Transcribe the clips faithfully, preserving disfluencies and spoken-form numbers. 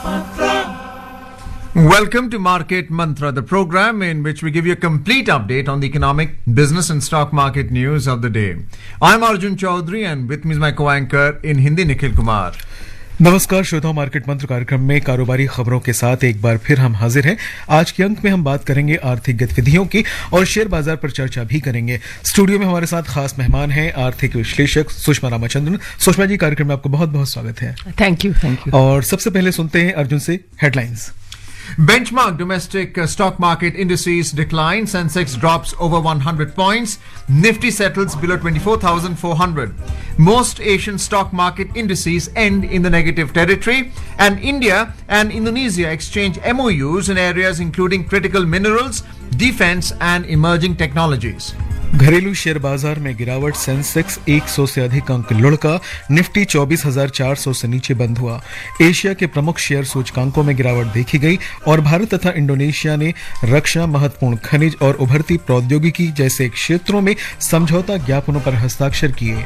Welcome to Market Mantra, the program in which we give you a complete update on the economic, business and stock market news of the day. I'm Arjun Chaudhary and with me is my co-anchor in Hindi, Nikhil Kumar. नमस्कार श्रोताओं, market मंत्र कार्यक्रम में कारोबारी खबरों के साथ एक बार फिर हम हाजिर हैं। आज के अंक में हम बात करेंगे आर्थिक गतिविधियों की और शेयर बाजार पर चर्चा भी करेंगे। स्टूडियो में हमारे साथ खास मेहमान हैं आर्थिक विश्लेषक सुषमा रामाचंद्रन। सुषमा जी, कार्यक्रम में आपको बहुत बहुत स्वागत है। थैंक यू थैंक यू और सबसे पहले सुनते हैं अर्जुन से headlines. Benchmark domestic uh, stock market indices decline. Sensex drops over one hundred points. Nifty settles below twenty-four thousand four hundred. Most Asian stock market indices end in the negative territory. And India and Indonesia exchange M O Us in areas including critical minerals, defense and emerging technologies. घरेलू share बाजार में गिरावट। Sensex सौ से अधिक अंक लुढ़का। Nifty चौबीस हज़ार चार सौ से नीचे बंद हुआ। एशिया के प्रमुख शेयर सूचकांकों में गिरावट देखी गई और भारत तथा इंडोनेशिया ने रक्षा, महत्वपूर्ण खनिज और उभरती प्रौद्योगिकी जैसे क्षेत्रों में समझौता ज्ञापनों पर हस्ताक्षर किए।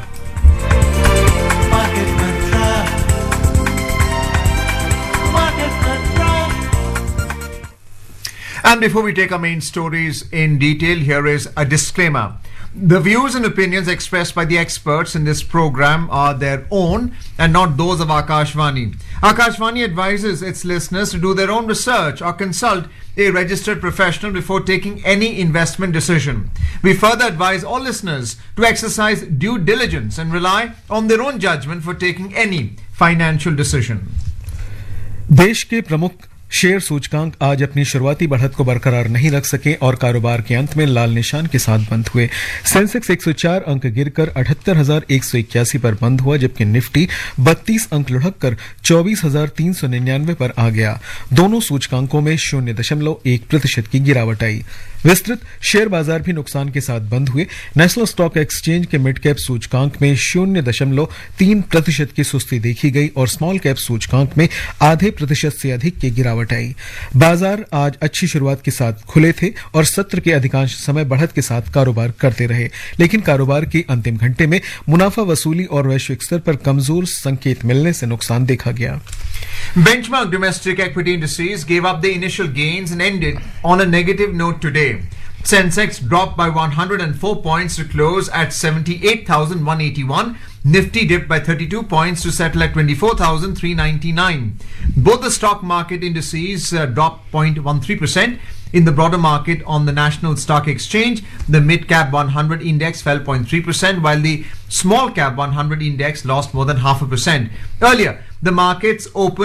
And before we take our main stories in detail, here is a disclaimer. The views and opinions expressed by the experts in this program are their own and not those of Akashvani. Akashvani advises its listeners to do their own research or consult a registered professional before taking any investment decision. We further advise all listeners to exercise due diligence and rely on their own judgment for taking any financial decision. देश के प्रमुख share सूचकांक आज अपनी शुरुआती बढ़त को बरकरार नहीं रख सके और कारोबार के अंत में लाल निशान के साथ बंद हुए। सेंसेक्स एक सौ चार अंक गिरकर अठहत्तर हजार एक सौ इक्यासी पर बंद हुआ, जबकि निफ्टी बत्तीस अंक लुढ़ककर चौबीस हजार तीन सौ निन्यानवे पर आ गया। दोनों सूचकांकों में शून्य दशमलव एक प्रतिशत की गिरावट आई। विस्तृत शेयर बाजार भी नुकसान के साथ बंद हुए। नेशनल स्टॉक एक्सचेंज के मिड कैप सूचकांक में शून्य दशमलव तीन प्रतिशत की सुस्ती देखी गई और स्मॉल कैप सूचकांक में आधे प्रतिशत से अधिक की गिरावट आई। बाजार आज अच्छी शुरुआत के साथ खुले थे और सत्र के अधिकांश समय बढ़त के साथ कारोबार करते रहे, लेकिन कारोबार के अंतिम घंटे में मुनाफा वसूली और वैश्विक स्तर पर कमजोर संकेत मिलने से नुकसान देखा गया। Benchmark domestic equity indices gave up the initial gains and ended on a negative note today. Sensex dropped by one hundred four points to close at seventy-eight thousand one hundred eighty-one. Nifty dipped by thirty-two points to settle at twenty-four thousand three hundred ninety-nine. Both the stock market indices uh, dropped zero point one three percent. In the broader market on the National Stock Exchange, the mid-cap one hundred index fell zero point three percent, while the small-cap one hundred index lost more than half a percent. Earlier, the markets opened